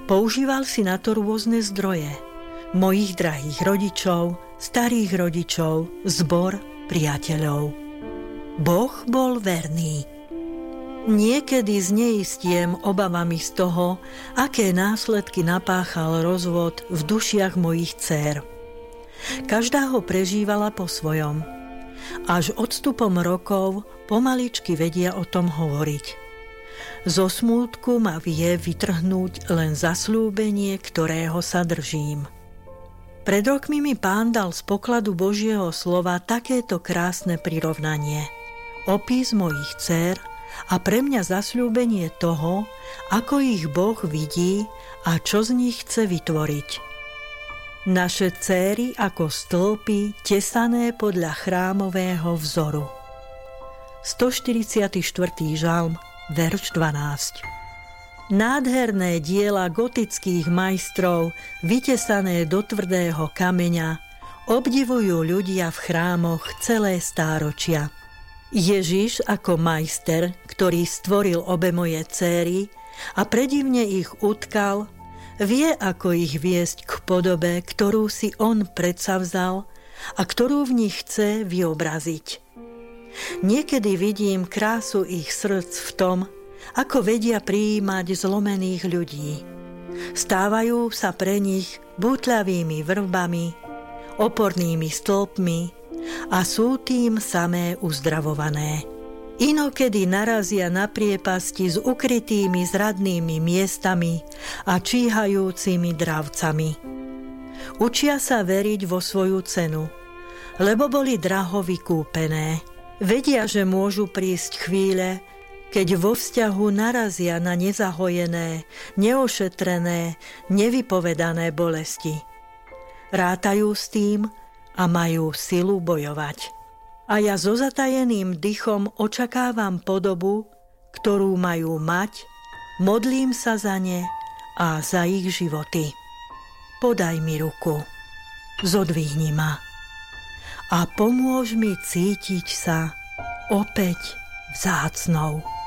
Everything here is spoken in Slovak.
Používal si na to rôzne zdroje. Mojich drahých rodičov, starých rodičov, zbor, priateľov. Boh bol verný. Niekedy zneistiem obavami z toho, aké následky napáchal rozvod v dušiach mojich dcér. Každá ho prežívala po svojom. Až odstupom rokov pomaličky vedia o tom hovoriť. Zo smútku ma vie vytrhnúť len zasľúbenie, ktorého sa držím. Pred rokmi mi Pán dal z pokladu Božieho slova takéto krásne prirovnanie. Opis mojich dcér a pre mňa zasľúbenie toho, ako ich Boh vidí a čo z nich chce vytvoriť. Naše dcéry ako stĺpy tesané podľa chrámového vzoru. 144. žalm, verš 12. Nádherné diela gotických majstrov, vytesané do tvrdého kameňa, obdivujú ľudia v chrámoch celé stáročia. Ježiš ako majster, ktorý stvoril obe moje dcéry a predivne ich utkal, vie, ako ich viesť k podobe, ktorú si on predsavzal a ktorú v nich chce vyobraziť. Niekedy vidím krásu ich srdc v tom, ako vedia prijímať zlomených ľudí. Stávajú sa pre nich bútľavými vrvbami, opornými stĺpmi a sú tým samé uzdravované. Inokedy narazia na priepasti s ukrytými zradnými miestami a číhajúcimi dravcami. Učia sa veriť vo svoju cenu, lebo boli draho vykúpené. Vedia, že môžu prísť chvíle, keď vo vzťahu narazia na nezahojené, neošetrené, nevypovedané bolesti. Rátajú s tým a majú silu bojovať. A ja so zatajeným dychom očakávam podobu, ktorú majú mať, modlím sa za ne a za ich životy. Podaj mi ruku, zodvihni ma a pomôž mi cítiť sa opäť vzácnou.